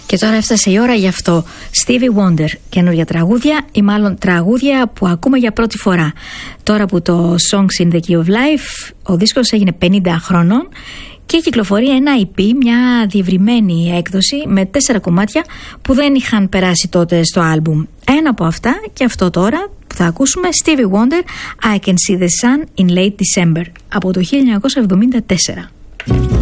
Και τώρα έφτασε η ώρα γι' αυτό. Stevie Wonder, καινούργια τραγούδια ή μάλλον τραγούδια που ακούμε για πρώτη φορά. Τώρα που το Songs in the Key of Life, ο δίσκος έγινε 50 χρονών και κυκλοφορεί ένα EP, μια διευρυμένη έκδοση με 4 κομμάτια που δεν είχαν περάσει τότε στο άλμπουμ. Ένα από αυτά και αυτό τώρα που θα ακούσουμε, Stevie Wonder, I Can See the Sun in Late December, από το 1974.